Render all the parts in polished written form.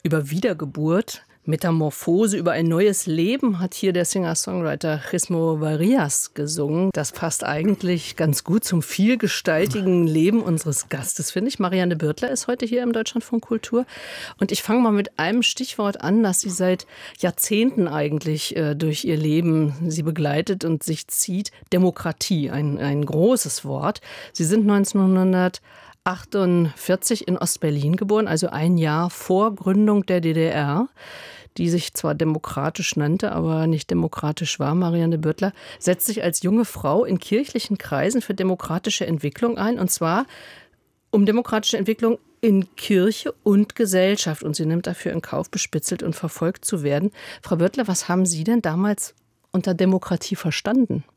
über Wiedergeburt, Metamorphose, über ein neues Leben hat hier der Singer-Songwriter Jesmo Varias gesungen. Das passt eigentlich ganz gut zum vielgestaltigen Leben unseres Gastes, finde ich. Marianne Birtler ist heute hier im Deutschlandfunk Kultur. Und ich fange mal mit einem Stichwort an, das sie seit Jahrzehnten eigentlich durch ihr Leben sie begleitet und sich zieht. Demokratie, ein großes Wort. Sie sind 1948 in Ostberlin geboren, also ein Jahr vor Gründung der DDR, die sich zwar demokratisch nannte, aber nicht demokratisch war. Marianne Birtler setzt sich als junge Frau in kirchlichen Kreisen für demokratische Entwicklung ein, und zwar um demokratische Entwicklung in Kirche und Gesellschaft. Und sie nimmt dafür in Kauf, bespitzelt und verfolgt zu werden. Frau Birtler, was haben Sie denn damals unter Demokratie verstanden?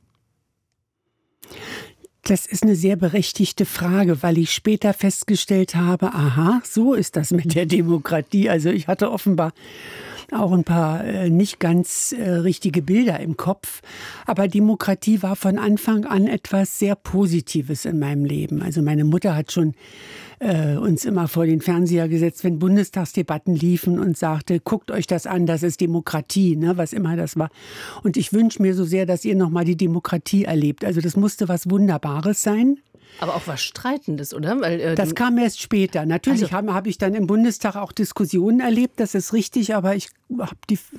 Das ist eine sehr berechtigte Frage, weil ich später festgestellt habe, aha, so ist das mit der Demokratie. Also ich hatte offenbar auch ein paar nicht ganz richtige Bilder im Kopf. Aber Demokratie war von Anfang an etwas sehr Positives in meinem Leben. Also meine Mutter hat schon uns immer vor den Fernseher gesetzt, wenn Bundestagsdebatten liefen, und sagte, guckt euch das an, das ist Demokratie, ne, was immer das war. Und ich wünsche mir so sehr, dass ihr nochmal die Demokratie erlebt. Also das musste was Wunderbares sein. Aber auch was Streitendes, oder? Weil, das kam erst später. Natürlich hab ich dann im Bundestag auch Diskussionen erlebt, das ist richtig, aber ich habe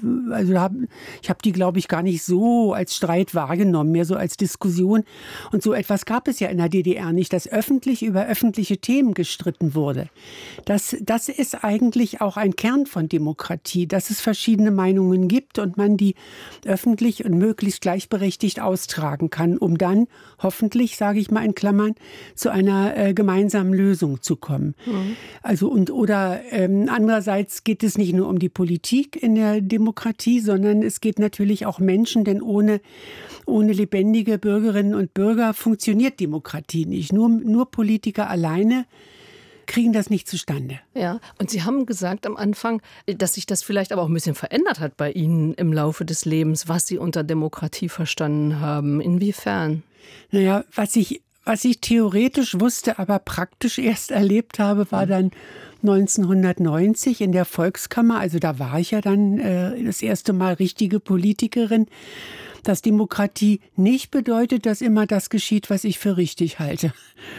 die, glaube ich, gar nicht so als Streit wahrgenommen, mehr so als Diskussion. Und so etwas gab es ja in der DDR nicht, dass öffentlich über öffentliche Themen gestritten wurde. Das ist eigentlich auch ein Kern von Demokratie, dass es verschiedene Meinungen gibt und man die öffentlich und möglichst gleichberechtigt austragen kann, um dann hoffentlich, sage ich mal in Klammern, zu einer gemeinsamen Lösung zu kommen. Mhm. Also andererseits geht es nicht nur um die Politik in der Demokratie, sondern es geht natürlich auch Menschen, denn ohne lebendige Bürgerinnen und Bürger funktioniert Demokratie nicht. Nur Politiker alleine kriegen das nicht zustande. Ja, und Sie haben gesagt am Anfang, dass sich das vielleicht aber auch ein bisschen verändert hat bei Ihnen im Laufe des Lebens, was Sie unter Demokratie verstanden haben. Inwiefern? Naja, was ich theoretisch wusste, aber praktisch erst erlebt habe, war dann 1990 in der Volkskammer. Also da war ich ja dann das erste Mal richtige Politikerin. Dass Demokratie nicht bedeutet, dass immer das geschieht, was ich für richtig halte.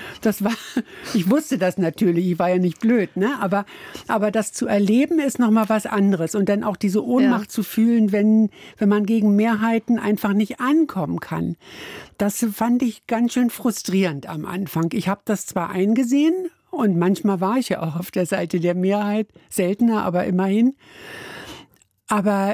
Ich wusste das natürlich, ich war ja nicht blöd, ne? Aber das zu erleben ist nochmal was anderes. Und dann auch diese Ohnmacht zu fühlen, wenn man gegen Mehrheiten einfach nicht ankommen kann. Das fand ich ganz schön frustrierend am Anfang. Ich habe das zwar eingesehen und manchmal war ich ja auch auf der Seite der Mehrheit, seltener, aber immerhin. Aber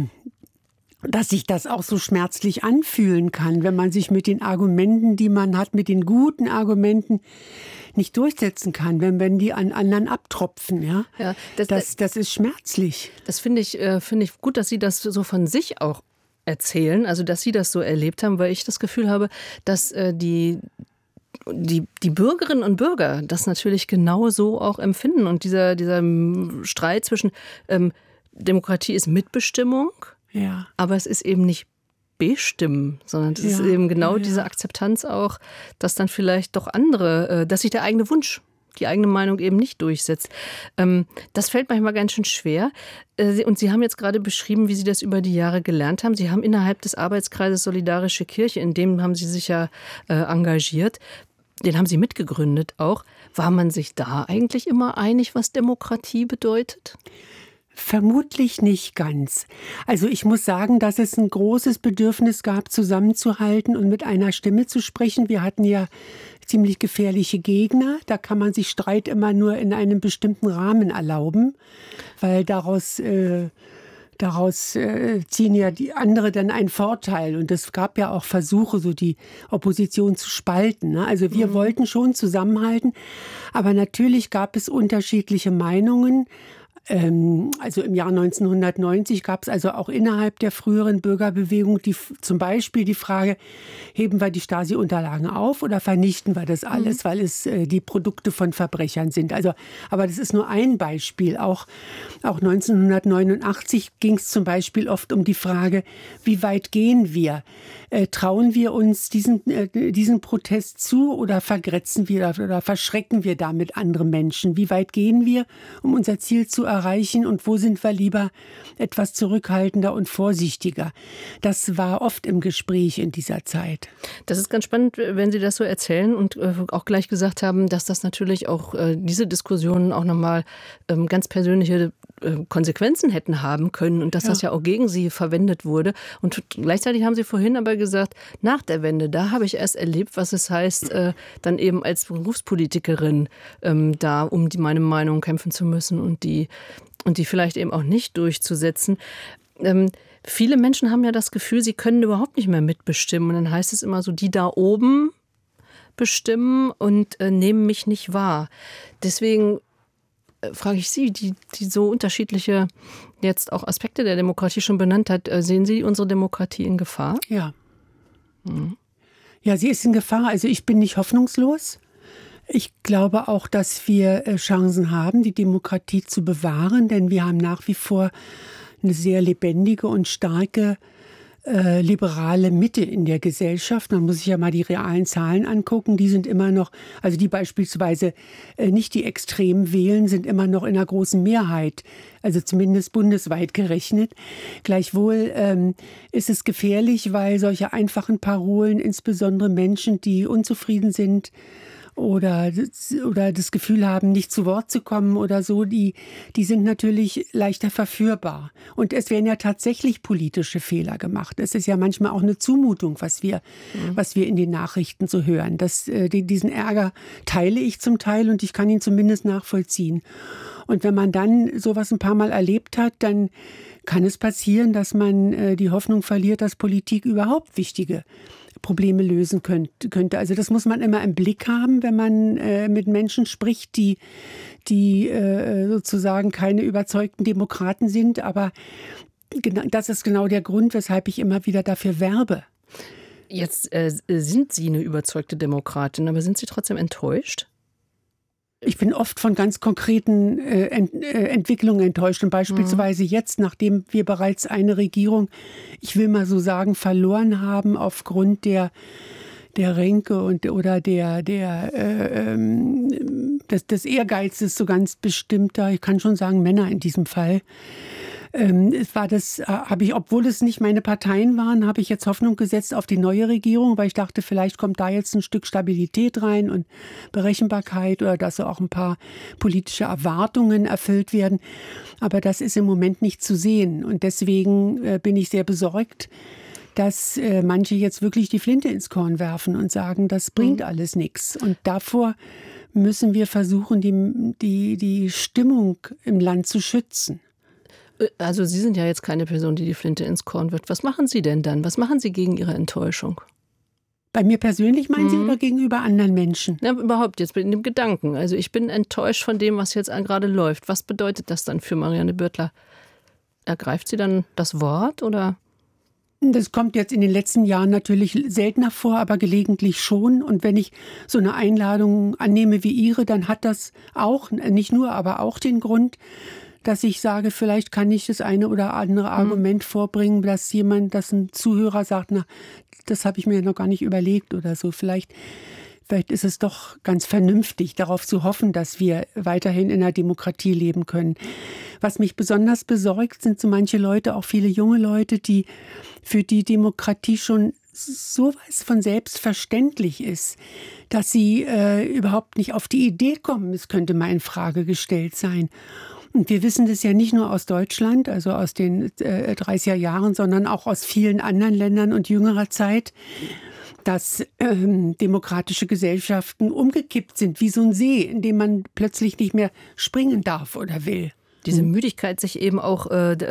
dass sich das auch so schmerzlich anfühlen kann, wenn man sich mit den Argumenten, die man hat, mit den guten Argumenten nicht durchsetzen kann, wenn die an anderen abtropfen. Ja? Das ist schmerzlich. Das finde ich gut, dass Sie das so von sich auch erzählen, also dass Sie das so erlebt haben, weil ich das Gefühl habe, dass die Bürgerinnen und Bürger das natürlich genau so auch empfinden. Und dieser Streit zwischen Demokratie ist Mitbestimmung, ja, aber es ist eben nicht bestimmen, sondern es ist eben genau diese Akzeptanz auch, dass dann vielleicht doch andere, dass sich der eigene Wunsch, die eigene Meinung eben nicht durchsetzt. Das fällt manchmal ganz schön schwer. Und Sie haben jetzt gerade beschrieben, wie Sie das über die Jahre gelernt haben. Sie haben innerhalb des Arbeitskreises Solidarische Kirche, in dem haben Sie sich ja engagiert, den haben Sie mitgegründet auch. War man sich da eigentlich immer einig, was Demokratie bedeutet? Vermutlich nicht ganz. Also ich muss sagen, dass es ein großes Bedürfnis gab, zusammenzuhalten und mit einer Stimme zu sprechen. Wir hatten ja ziemlich gefährliche Gegner. Da kann man sich Streit immer nur in einem bestimmten Rahmen erlauben, weil daraus ziehen ja die andere dann einen Vorteil. Und es gab ja auch Versuche, so die Opposition zu spalten. Ne? Also wir wollten schon zusammenhalten, aber natürlich gab es unterschiedliche Meinungen. Also im Jahr 1990 gab es also auch innerhalb der früheren Bürgerbewegung zum Beispiel die Frage, heben wir die Stasi-Unterlagen auf oder vernichten wir das alles, weil es die Produkte von Verbrechern sind. Also, aber das ist nur ein Beispiel. Auch 1989 ging es zum Beispiel oft um die Frage, wie weit gehen wir? Trauen wir uns diesen Protest zu oder vergrätzen wir oder verschrecken wir damit andere Menschen? Wie weit gehen wir, um unser Ziel zu erreichen und wo sind wir lieber etwas zurückhaltender und vorsichtiger. Das war oft im Gespräch in dieser Zeit. Das ist ganz spannend, wenn Sie das so erzählen und auch gleich gesagt haben, dass das natürlich auch diese Diskussionen auch nochmal ganz persönliche Konsequenzen hätten haben können und dass das ja auch gegen Sie verwendet wurde. Und gleichzeitig haben Sie vorhin aber gesagt, nach der Wende, da habe ich erst erlebt, was es heißt, dann eben als Berufspolitikerin da um meine Meinung kämpfen zu müssen und die vielleicht eben auch nicht durchzusetzen. Viele Menschen haben ja das Gefühl, sie können überhaupt nicht mehr mitbestimmen. Und dann heißt es immer so, die da oben bestimmen und nehmen mich nicht wahr. Deswegen frage ich Sie, die so unterschiedliche jetzt auch Aspekte der Demokratie schon benannt hat, sehen Sie unsere Demokratie in Gefahr? Ja. Ja, sie ist in Gefahr. Also ich bin nicht hoffnungslos. Ich glaube auch, dass wir Chancen haben, die Demokratie zu bewahren, denn wir haben nach wie vor eine sehr lebendige und starke liberale Mitte in der Gesellschaft. Man muss sich ja mal die realen Zahlen angucken. Die sind immer noch, also die beispielsweise nicht die extrem wählen, sind immer noch in einer großen Mehrheit, also zumindest bundesweit gerechnet. Gleichwohl ist es gefährlich, weil solche einfachen Parolen, insbesondere Menschen, die unzufrieden sind, oder das Gefühl haben, nicht zu Wort zu kommen oder so, die sind natürlich leichter verführbar. Und es werden ja tatsächlich politische Fehler gemacht. Es ist ja manchmal auch eine Zumutung, was wir in den Nachrichten so hören. Diesen Ärger teile ich zum Teil und ich kann ihn zumindest nachvollziehen. Und wenn man dann sowas ein paar Mal erlebt hat, dann kann es passieren, dass man die Hoffnung verliert, dass Politik überhaupt wichtige Probleme lösen könnte. Also das muss man immer im Blick haben, wenn man mit Menschen spricht, die sozusagen keine überzeugten Demokraten sind. Aber das ist genau der Grund, weshalb ich immer wieder dafür werbe. Jetzt sind Sie eine überzeugte Demokratin, aber sind Sie trotzdem enttäuscht? Ich bin oft von ganz konkreten Entwicklungen enttäuscht. Und beispielsweise jetzt, nachdem wir bereits eine Regierung, ich will mal so sagen, verloren haben aufgrund der Ränke oder des Ehrgeizes so ganz bestimmter, ich kann schon sagen Männer in diesem Fall, obwohl es nicht meine Parteien waren, habe ich jetzt Hoffnung gesetzt auf die neue Regierung, weil ich dachte, vielleicht kommt da jetzt ein Stück Stabilität rein und Berechenbarkeit oder dass so auch ein paar politische Erwartungen erfüllt werden. Aber das ist im Moment nicht zu sehen. Und deswegen bin ich sehr besorgt, dass manche jetzt wirklich die Flinte ins Korn werfen und sagen, das bringt alles nichts. Und davor müssen wir versuchen, die Stimmung im Land zu schützen. Also Sie sind ja jetzt keine Person, die Flinte ins Korn wirft. Was machen Sie denn dann? Was machen Sie gegen Ihre Enttäuschung? Bei mir persönlich meinen Sie oder gegenüber anderen Menschen? Ja, überhaupt jetzt mit dem Gedanken. Also ich bin enttäuscht von dem, was jetzt gerade läuft. Was bedeutet das dann für Marianne Bürtler? Ergreift sie dann das Wort oder? Das kommt jetzt in den letzten Jahren natürlich seltener vor, aber gelegentlich schon. Und wenn ich so eine Einladung annehme wie Ihre, dann hat das auch, nicht nur, aber auch den Grund, dass ich sage, vielleicht kann ich das eine oder andere Argument vorbringen, dass ein Zuhörer sagt, na, das habe ich mir noch gar nicht überlegt oder so. Vielleicht ist es doch ganz vernünftig, darauf zu hoffen, dass wir weiterhin in einer Demokratie leben können. Was mich besonders besorgt, sind so manche Leute, auch viele junge Leute, für die Demokratie schon sowas von selbstverständlich ist, dass sie überhaupt nicht auf die Idee kommen, es könnte mal in Frage gestellt sein. Und wir wissen das ja nicht nur aus Deutschland, also aus den 30er Jahren, sondern auch aus vielen anderen Ländern und jüngerer Zeit, dass demokratische Gesellschaften umgekippt sind, wie so ein See, in dem man plötzlich nicht mehr springen darf oder will. Diese Müdigkeit, sich eben auch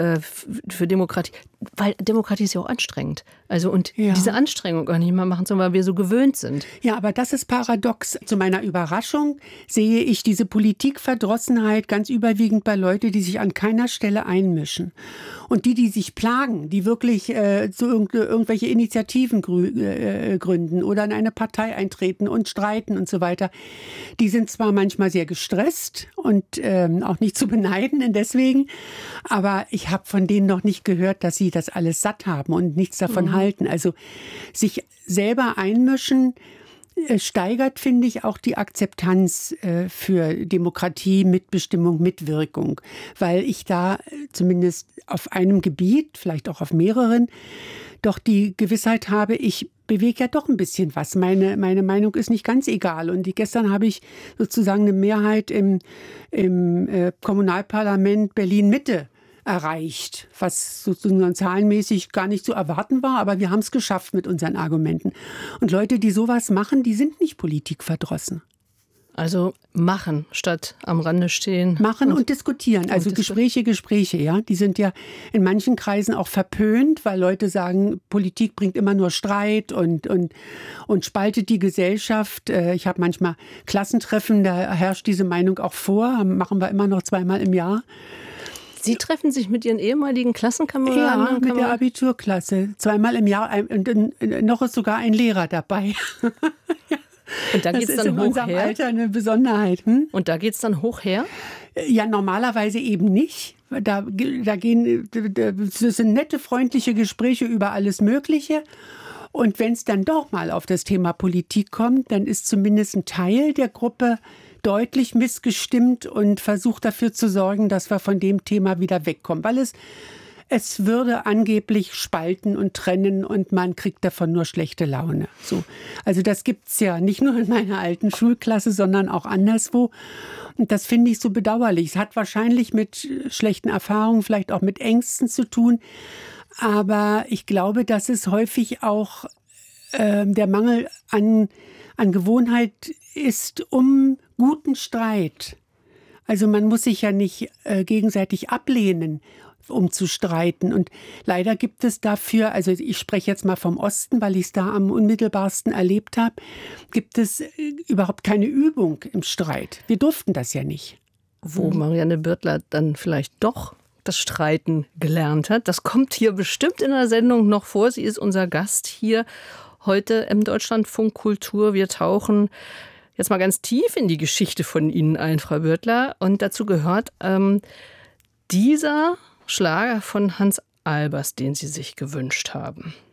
für Demokratie, weil Demokratie ist ja auch anstrengend. Also und diese Anstrengung gar nicht mehr machen, sondern weil wir so gewöhnt sind. Ja, aber das ist paradox. Zu meiner Überraschung sehe ich diese Politikverdrossenheit ganz überwiegend bei Leuten, die sich an keiner Stelle einmischen. Und die sich plagen, die wirklich irgendwelche Initiativen gründen oder in eine Partei eintreten und streiten und so weiter, die sind zwar manchmal sehr gestresst und auch nicht zu beneiden deswegen, aber ich habe von denen noch nicht gehört, dass sie das alles satt haben und nichts davon halten. Also sich selber einmischen steigert, finde ich, auch die Akzeptanz für Demokratie, Mitbestimmung, Mitwirkung, weil ich da zumindest auf einem Gebiet, vielleicht auch auf mehreren, doch die Gewissheit habe, ich bewege ja doch ein bisschen was. Meine Meinung ist nicht ganz egal. Und gestern habe ich sozusagen eine Mehrheit im Kommunalparlament Berlin-Mitte erreicht, was sozusagen zahlenmäßig gar nicht zu erwarten war, aber wir haben es geschafft mit unseren Argumenten. Und Leute, die sowas machen, die sind nicht politikverdrossen. Also machen statt am Rande stehen. Machen und diskutieren. Also Gespräche, ja. Die sind ja in manchen Kreisen auch verpönt, weil Leute sagen, Politik bringt immer nur Streit und spaltet die Gesellschaft. Ich habe manchmal Klassentreffen, da herrscht diese Meinung auch vor. Machen wir immer noch 2-mal im Jahr. Sie treffen sich mit Ihren ehemaligen Klassenkameraden? Ja, mit der Abiturklasse. 2-mal im Jahr. Und noch ist sogar ein Lehrer dabei. Ja. Und da geht's dann hoch her? Das ist in unserem Alter eine Besonderheit. Und da geht es dann hoch her? Ja, normalerweise eben nicht. Das sind nette, freundliche Gespräche über alles Mögliche. Und wenn es dann doch mal auf das Thema Politik kommt, dann ist zumindest ein Teil der Gruppe deutlich missgestimmt und versucht dafür zu sorgen, dass wir von dem Thema wieder wegkommen. Weil es würde angeblich spalten und trennen und man kriegt davon nur schlechte Laune. So. Also das gibt's ja nicht nur in meiner alten Schulklasse, sondern auch anderswo. Und das finde ich so bedauerlich. Es hat wahrscheinlich mit schlechten Erfahrungen, vielleicht auch mit Ängsten zu tun. Aber ich glaube, dass es häufig auch der Mangel an Gewohnheit ist um guten Streit. Also man muss sich ja nicht gegenseitig ablehnen, um zu streiten. Und leider gibt es dafür, also ich spreche jetzt mal vom Osten, weil ich es da am unmittelbarsten erlebt habe, gibt es überhaupt keine Übung im Streit. Wir durften das ja nicht. Wo Marianne Birtler dann vielleicht doch das Streiten gelernt hat. Das kommt hier bestimmt in der Sendung noch vor. Sie ist unser Gast hier heute im Deutschlandfunk Kultur. Wir tauchen jetzt mal ganz tief in die Geschichte von Ihnen ein, Frau Birtler. Und dazu gehört dieser Schlager von Hans Albers, den Sie sich gewünscht haben.